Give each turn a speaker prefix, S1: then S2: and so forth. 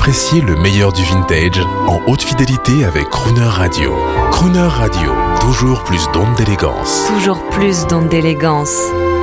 S1: appréciez le meilleur du vintage en haute fidélité avec Crooner Radio. Crooner Radio, toujours plus d'ondes d'élégance.
S2: Toujours plus d'ondes d'élégance.